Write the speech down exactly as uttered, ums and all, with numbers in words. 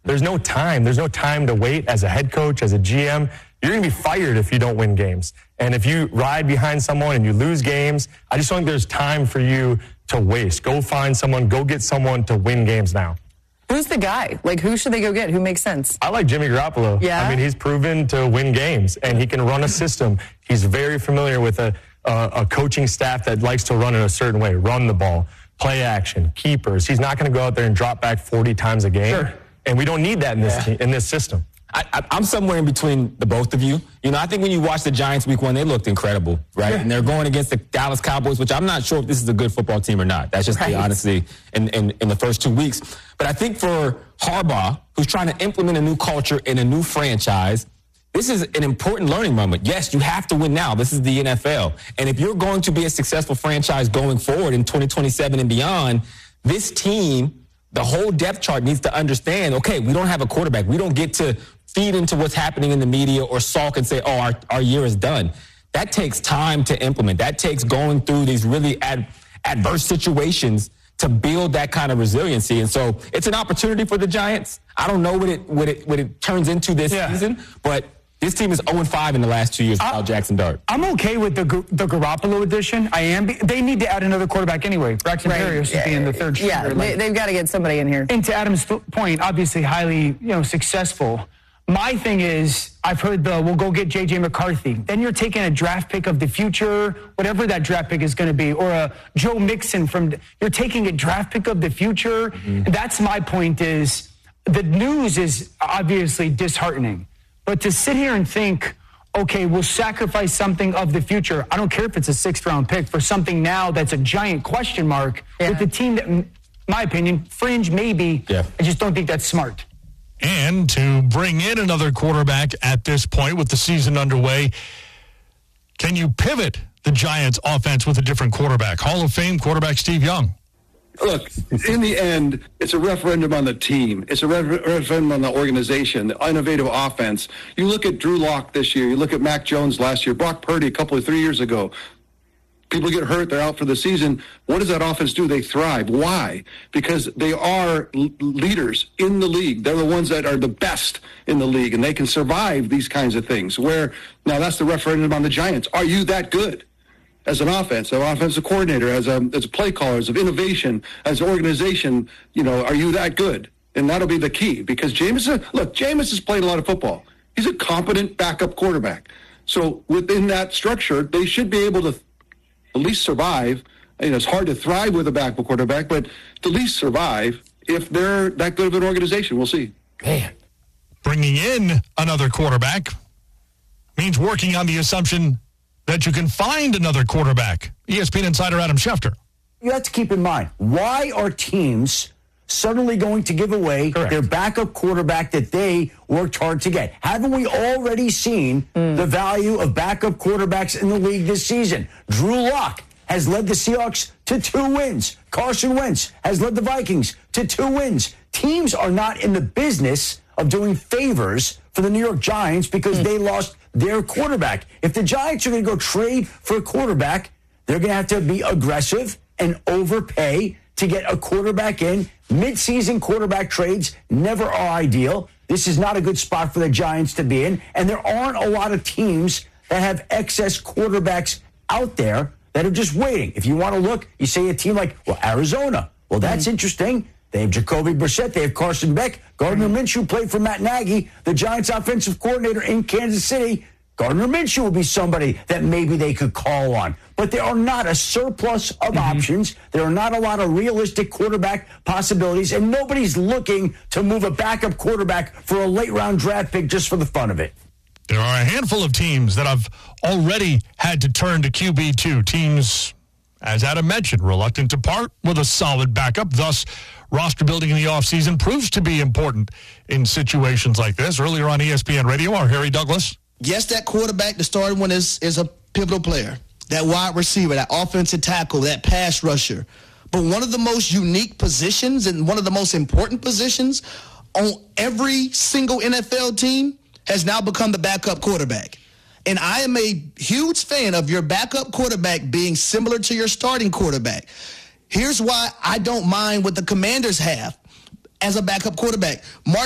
there's no time. There's no time to wait as a head coach, as a G M. You're going to be fired if you don't win games. And if you ride behind someone and you lose games, I just don't think there's time for you to waste. Go find someone. Go get someone to win games now. Who's the guy? Like, who should they go get? Who makes sense? I like Jimmy Garoppolo. Yeah. I mean, he's proven to win games, and he can run a system. He's very familiar with a, a, a coaching staff that likes to run in a certain way, run the ball, play action, keepers. He's not going to go out there and drop back forty times a game. Sure. And we don't need that in this Yeah. team, in this system. I, I, I'm somewhere in between the both of you. You know, I think when you watch the Giants week one, they looked incredible, right? Yeah. And they're going against the Dallas Cowboys, which I'm not sure if this is a good football team or not. That's just Right. the honesty in, in, in the first two weeks. But I think for Harbaugh, who's trying to implement a new culture in a new franchise, this is an important learning moment. Yes, you have to win now. This is the N F L. And if you're going to be a successful franchise going forward in twenty twenty-seven and beyond, this team, the whole depth chart needs to understand, okay, we don't have a quarterback. We don't get to feed into what's happening in the media or sulk and say, oh, our, our year is done. That takes time to implement. That takes going through these really ad, adverse situations to build that kind of resiliency. And so it's an opportunity for the Giants. I don't know what it what it, what it turns into this Yeah. season, but this team is oh and five in the last two years without Jackson Dart. I'm okay with the the Garoppolo addition. I am. They need to add another quarterback anyway. Braxton Right. Berrios is being the third string. Yeah, Like- they, they've got to get somebody in here. And to Adam's th- point, obviously highly, you know, successful. My thing is, I've heard the, we'll go get J J McCarthy. Then you're taking a draft pick of the future, whatever that draft pick is going to be, or a Joe Mixon from, you're taking a draft pick of the future. Mm-hmm. And that's my point is, the news is obviously disheartening. But to sit here and think, okay, we'll sacrifice something of the future. I don't care if it's a sixth round pick for something now that's a giant question mark Yeah. with the team that, in my opinion, fringe maybe. Yeah. I just don't think that's smart. And to bring in another quarterback at this point with the season underway, can you pivot the Giants offense with a different quarterback? Hall of Fame quarterback Steve Young. Look, in the end, it's a referendum on the team. It's a re- referendum on the organization, the innovative offense. You look at Drew Lock this year. You look at Mac Jones last year. Brock Purdy a couple of three years ago. People get hurt. They're out for the season. What does that offense do? They thrive. Why? Because they are l- leaders in the league. They're the ones that are the best in the league, and they can survive these kinds of things. Where now that's the referendum on the Giants. Are you that good? As an offense, an offensive coordinator, as a as a play caller, as of innovation, as an organization, you know, are you that good? And that'll be the key because Jameis, look, Jameis has played a lot of football. He's a competent backup quarterback. So within that structure, they should be able to at least survive. You know, it's hard to thrive with a backup quarterback, but to at least survive if they're that good of an organization. We'll see. Man, bringing in another quarterback means working on the assumption that you can find another quarterback. E S P N insider Adam Schefter. You have to keep in mind, why are teams suddenly going to give away Correct. their backup quarterback that they worked hard to get? Haven't we already seen mm. the value of backup quarterbacks in the league this season? Drew Lock has led the Seahawks to two wins. Carson Wentz has led the Vikings to two wins. Teams are not in the business of doing favors for the New York Giants because mm. they lost their quarterback. If the Giants are going to go trade for a quarterback, they're going to have to be aggressive and overpay to get a quarterback in. Mid-season quarterback trades never are ideal. This is not a good spot for the Giants to be in. And there aren't a lot of teams that have excess quarterbacks out there that are just waiting. If you want to look, you say a team like, well, Arizona. Well, that's mm-hmm. interesting. They have Jacoby Brissett. They have Carson Beck. Gardner Minshew played for Matt Nagy, the Giants offensive coordinator in Kansas City. Gardner Minshew will be somebody that maybe they could call on. But there are not a surplus of mm-hmm. options. There are not a lot of realistic quarterback possibilities, and nobody's looking to move a backup quarterback for a late-round draft pick just for the fun of it. There are a handful of teams that have already had to turn to Q B two. Teams, as Adam mentioned, reluctant to part with a solid backup. Thus, roster building in the offseason proves to be important in situations like this. Earlier on E S P N Radio, our Harry Douglas. Yes, that quarterback, the starting one, is is a pivotal player. That wide receiver, that offensive tackle, that pass rusher. But one of the most unique positions and one of the most important positions on every single N F L team has now become the backup quarterback. And I am a huge fan of your backup quarterback being similar to your starting quarterback. Here's why I don't mind what the Commanders have as a backup quarterback. Mark